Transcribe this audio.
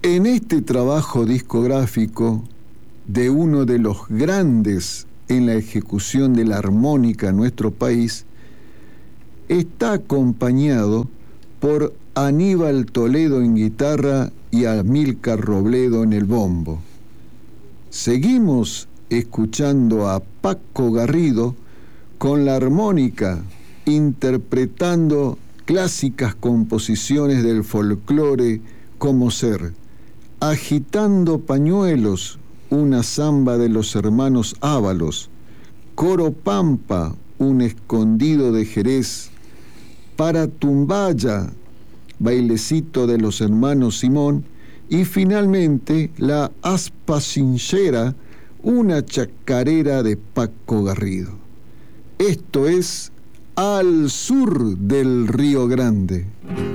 En este trabajo discográfico de uno de los grandes en la ejecución de la armónica en nuestro país, está acompañado por Aníbal Toledo en guitarra y Amílcar Robledo en el bombo. Seguimos escuchando a Paco Garrido con la armónica, interpretando clásicas composiciones del folclore como Ser, Agitando Pañuelos, una samba de los hermanos Ábalos, Coro Pampa, un escondido de Jerez, Para Tumbaya, bailecito de los hermanos Simón, y finalmente la Aspa Sinchera, una chacarera de Paco Garrido. Esto es Al Sur del Río Grande.